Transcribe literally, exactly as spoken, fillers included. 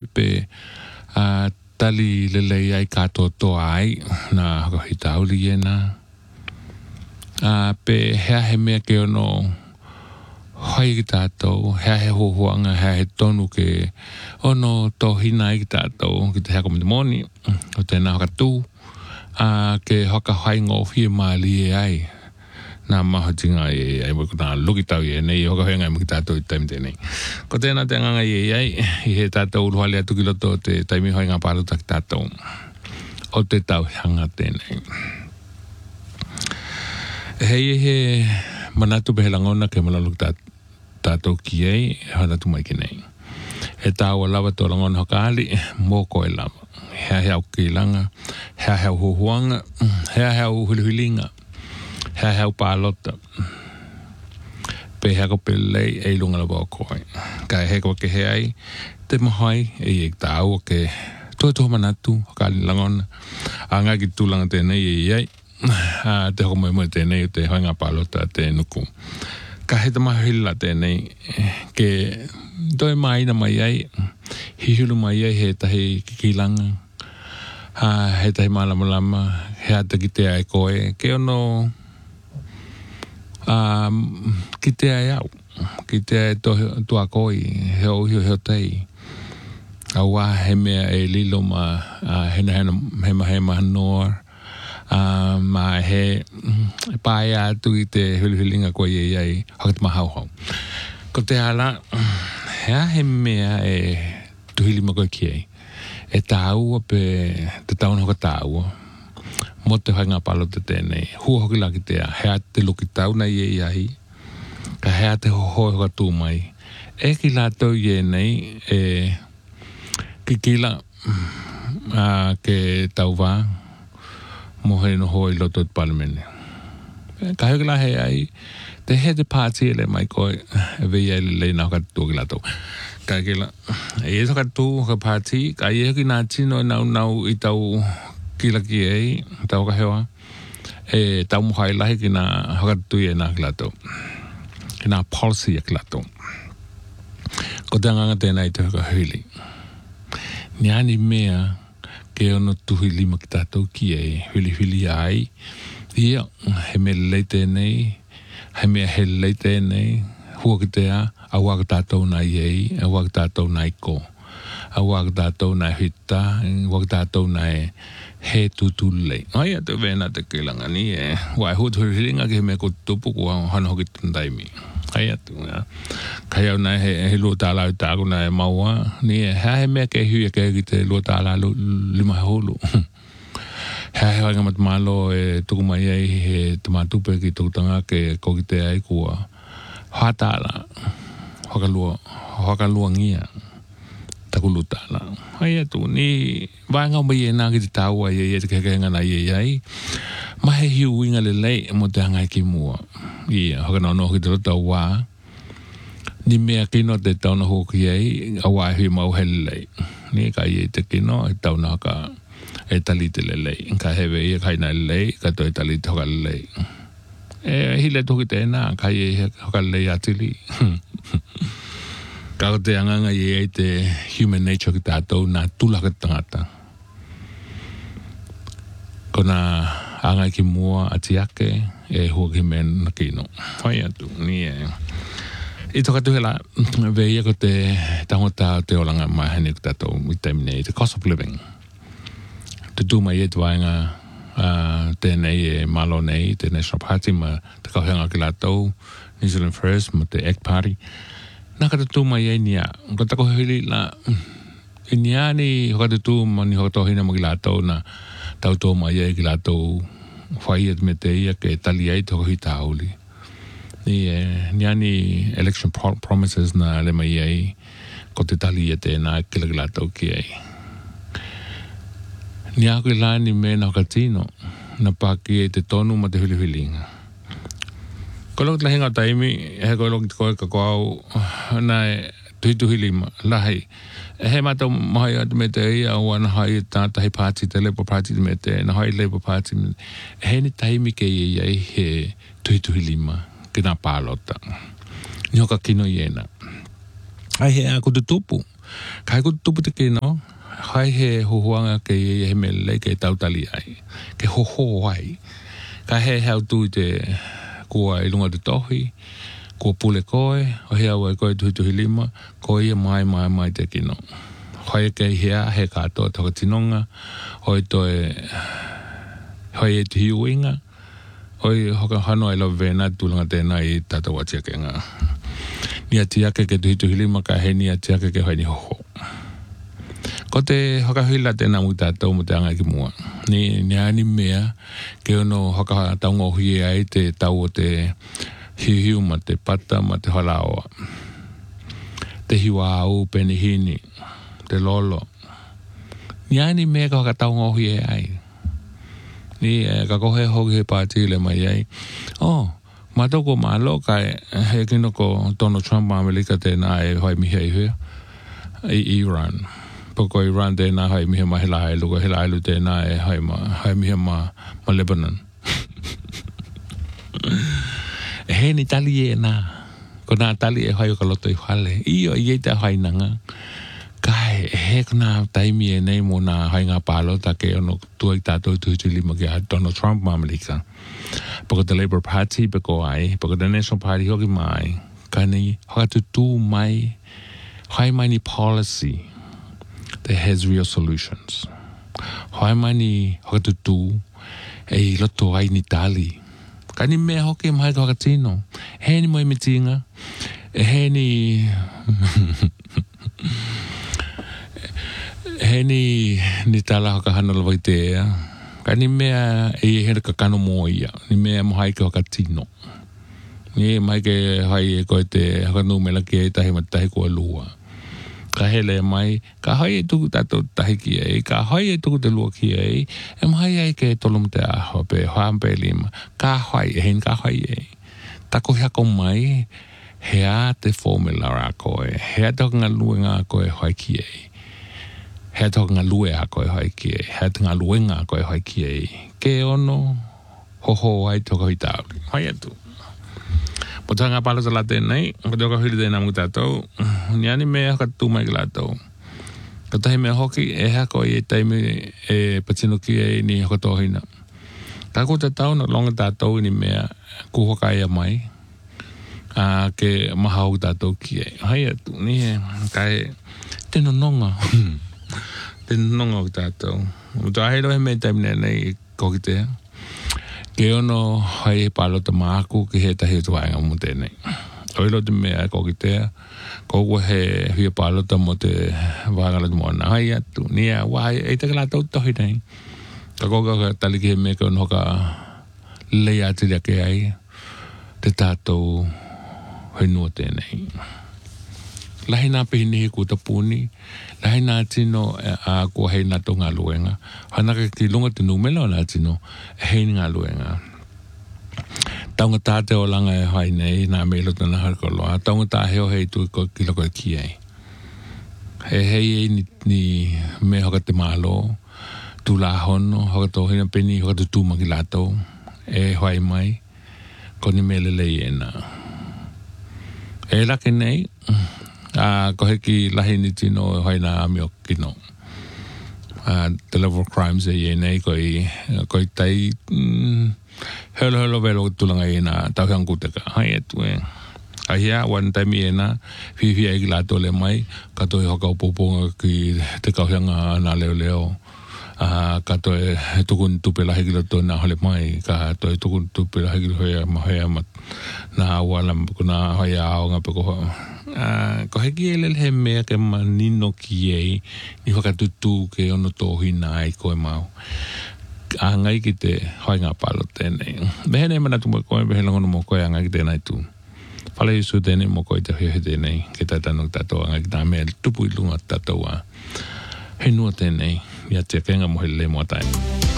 pe a tali lele ai kato to ai na haka hitauli e na. A pe hea he mea ke ono hoi ki tātou, hea he hohoanga, hea he tonu ke ono tō hina i ki tātou, ki te hea komite moni, o tēnā haka tū, a ke haka hai ngō whia māli e ai. Nā maha tinga e ai, nā luki tau e nei, hoka hoenga i miki tātou i taimi tēnei. Ko tēnā te nganga i e ai, i he tātou uruhali atu ki loto te taimi hoi ngā pāruta ki tātou. O te tau hanga tēnei. Hei he manatu pehe langona ke malalu ki tātou ki ei, hana tu mai ki nei. E tāua lawa tō langona hoka ali, mō koe lawa. Hea hea ki langa, hea hea huhuanga, hea hea hulihulinga, hea hea pālota. Pe hea ko pelei e lunga lawa o koe. Ka he ko ke hea ai, te mahai e e tāua ke tō tō manatu hoka ali langona. A ngā ki tūlanga tēnei e iei, Ah, te hoko mai mai tēnei o te hoinga pālota te nuku. Ka he te mahila tēnei ke toi mai na mai ai, hihulu mai ai he tahi kikilanga, ah, he tahi malama lama, he ata ki te ai koe, ke ono um, ki te ai au, ki te ai tua koi, he o hio heo tei. Awa he mea e lilo ma uh, hena hena hema hema noa, Uh, ma he pae atu i te huluhulinga koe iei ai haka te mahau hau. Ko te ala, hea he mea e tuhilima koe ki ei. E tāua pe te tauna hoka tāua. Mo te hainga palo te tēnei. Hua hoki laki te a. Hea te luki tauna iei ai. Ka hea te hohoi hoka tū mai. E ki lātou iei nei e ki kila uh, ke tau wā. Mo he no hoi loto te palamene. Ka heo la he ai, te he te pāti ele mai koe, e vei ai le na hoka tū ki lato. Ka ke la, e e hoka tū hoka pāti, ka i e ki nā tino e nau nau i tau kila ki ei, tau ka hewa, e tau muhai lahi ki nā hoka tū i e nā ki lato. Ki nā policy e ki lato. Ko te anganga tēnā i te hoka huli. Ni ani mea, ke ono tuhi lima ki tātou ki e huli huli ai. Ia, he me lei tēnei, he mea he lei tēnei, hua ki te a, a waka tātou nai ei, a waka tātou nai ko. A waka tātou nai hita, a waka tātou nai he tutu lei. Ai atu vena te kilanga ni e, wai hutu huli huli nga ki he mea ko tupu kua hana hoki tandaimi. Ai atu, ja. Kai au nai he, he lua tāla i tāku nai maua, ni e hea he mea ke hui e ke ki te lua tāla lima he hulu. Hea he wanga mat malo e tuku mai ai he tamatupe ki tukutanga ke koki te ai kua hātāla, hoka lua, hoka lua ngia, taku lu tāla. Ai atu, ni vanga mai e nā ki te tāua i e te kekenga na i e ai, mahe hiu inga le lei mo te hangai ki mua. Ia, hoka nao noho ki te rota wā. Ni mea kino te tauna hoki ei, a wā hui mau he lei. Ni ka i e te kino, e tauna haka e tali te le lei. Ka hewe i e kaina le lei, ka toi tali te hoka le lei. E hile toki te nā, ka i e hoka le lei atili. Ka o te anganga i e te human nature ki tātou, nā tūlaka tangata. Ko nā angai ki mua ati ake, e hua ki men na kino. Hoi atu, ni e. I toka tuhela, veia ko te tangota te olanga mai hene ki tātou, i taimi nei, the cost of living. Te tū mai e te wainga, uh, tēnei e malo nei, te National Party, ma te kauhenga ki lātou, New Zealand First, ma te Act Party. Nā ka te tū mai e nia, ko tako hili la, i nia ni hoka te tū ma ni hoka tohina ma ki lātou na tau tō mai e ki lātou whai et me te ia ke tali ai toko hi tāuli. Ni e, ni ani election pro promises na le mai ai ko te tali e te nā kila ki lātou ki ai. Ni ako i lani me na hoka tino, na pāki e te tonu ma te huli hulinga. Ko loko te hinga taimi, he ko loko te koe ka koau, na e tuhi lima, lahi. He mata mahai atu me te ia o ana hai tā tahi pāti, te Labour Party me te, na hai Labour Party me te. He ni taimi ke i ai he tuhi tuhi lima, ki nā pālota. Ni hoka kino i ena. Ai he ako te tupu. Kai ku tupu te kino, hai he huhuanga ke he mele ke tautali ai, ke hoho ai. Kai he hau tui te kua ilunga te tohi, kua pule koe, o hea ua koe tuhi tuhi lima, koe ia mai mai mai te kino. Hoi ke hea he katoa toka tinonga, hoi toe, hoi e tuhi uinga, hoi hoka hano ai lo vena tulanga tēnā i tata watia ke ngā. Ni atiake ke tuhi tuhi lima ka he ni atiake ke hoi ni hoho. Ko te hoka huila tēnā mu tātou mu te anga ki mua. Ni, ni ani mea ke ono hoka taunga hui ai te tau o te hiu ma te pata ma te halaoa. Te hiwa au peni hini, te lolo. Ni ani mea ka hoka taunga hui ai. Ni eh, ka kohe hoki he pāti le mai ai. Oh, matoko malo kai he kino ko Donald Trump Amerika tēnā e hoi mihe i hua. I Iran. Poko Iran tēnā hoi mihe ma he laha e luka he laha elu tēnā e hoi ma hoi mihe ma, ma Lebanon. E he ni tali e nā. Ko nā tali e hoi o ka loto i whale. Iyo i eita hoi nanga. Kai, he kuna taimi e nei mo nā hai ngā pālo ta ke ono tua i tātou tuhi tuhi lima ki a Donald Trump Amerika. Poko the Labour Party peko ai, poko the National Party hoki mai, ka ni hoka tu mai, hai mai ni policy that has real solutions. Hai mai ni hoka tu e loto ai ni tali. Ka ni mea hoki mai ka hoka tino. He ni moi mitinga, he ni... He ni, ni tala hoka hana lawa i te ea. Ka ni mea e here ka kano mo ia. Ni mea mo hai ke hoka tino. Ni mai ke hai e koe te hoka numela ki e tahi ma tahi kua lua. Ka hele mai, ka hai e tuku tato tahi ki e, ka hai e tuku te lua ki e, e mai ai ke tolum te aho pe hoampe lima. Ka hai e, hen ka hai e. Tako hiako mai, hea te formula a koe, hea te hoka ngā lua ngā koe hoi ki e. Hea te hoka ngā lue a koe hoi ki e, hea te ngā lue ngā koe hoi ki e. Ke ono, hoho ai te hoka hui tāuri. Hoi atu. Mo tā ngā pala sa la tēnei, ko te hoka huri tēnā mu tātou, ni ani mea hoka tūmai ki lātou. Ka tahi mea hoki, e hea koe e taimi e patino ki e ni hoka tōhina. Ka ko te tau na longa tātou ni mea ku hoka ea mai, a ke maha o tātou ki e. Hoi atu, ni he, kai tēno nonga. Tēno nonga o tātou. Mo tā hei rohe mea taimi nei koki te. Ke ono hai e palota māku ki he tahi o tuainga mo tēnei. Oilo te mea koki te. Koko he hui palota mo te wāngala te moana. Hoi atu, ni a wai e te kala tau tohi nei. Ka koka ka tali ki he mea ka ono hoka lei ati lia ke ai. Te tātou hoi nua tēnei. Lahi nā pehini he kuta puni, lahi nā tino a kua hei nā tō ngā luenga. Hanaka ki lunga te numela o nā tino, hei ngā luenga. Taunga tāte o langa e hai nei, nā meilo tana harkoloa. Taunga tā heo hei tui ko ki loko e ki ei. He hei ei ni, ni me hoka te mālo, tū la hono, hoka tō hina peni, hoka te tūma ki lātou, e hoai mai, ko ni mele lei e nā. E lake nei, a ko heki lahi ni tino hoi nā amio kino. Uh, the level of crimes e ie nei koi, koi tai mm, helo helo velo tulanga e nā tauhiang kuteka. Hai etu e. Ahia, wan taimi e nā, whiwhi e ki lato le mai, kato e hoka upoponga ki te kauhianga nā leo leo. Uh, kato e tukun tupe lahi ki lato nā hole mai, kato e tukun tupe lahi ki hoia mahoia mat nā awala kuna hoia ao ngā peko hoa. Uh, ko heki e lele he mea ke manino ki ei ni whakatutu ke ono tōhi nā ai koe mau. A ngai ki te hoi ngā palo tēnei. Mehe nei manatu mo koe, mehe langono mo koe a ngai ki tēnei tū. Whale isu tēnei mo koe te hoi tēnei ke tātano tātou a ngai ki tā mea tupu i lunga tātou a. He nua tēnei, ia te kenga mo he le mua taimi.